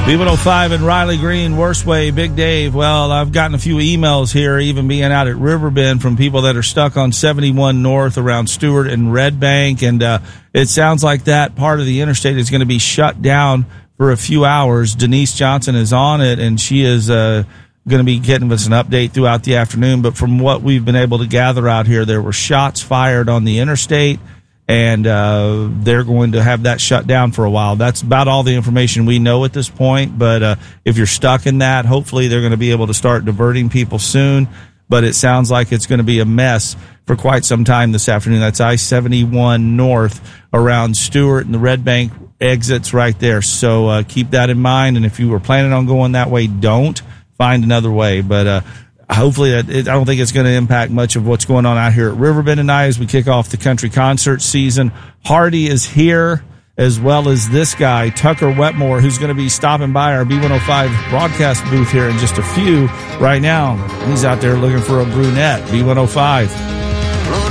B105 and Riley Green, Worstway, Big Dave. Well, I've gotten a few emails here, even being out at Riverbend, from people that are stuck on 71 North around Stewart and Red Bank, and it sounds like that part of the interstate is going to be shut down for a few hours. Denise Johnson is on it, and she is going to be getting us an update throughout the afternoon. But from what we've been able to gather out here, there were shots fired on the interstate, and they're going to have that shut down for a while. That's about all the information we know at this point. But if you're stuck in that, hopefully they're going to be able to start diverting people soon. But it sounds like it's going to be a mess for quite some time this afternoon. That's I-71 North around Stewart and the Red Bank exits right there. So keep that in mind. And if you were planning on going that way, don't. Find another way. But hopefully, I don't think it's going to impact much of what's going on out here at Riverbend tonight as we kick off the country concert season. Hardy is here, as well as this guy, Tucker Wetmore, who's going to be stopping by our B105 broadcast booth here in just a few. Right now, he's out there looking for a brunette. B105.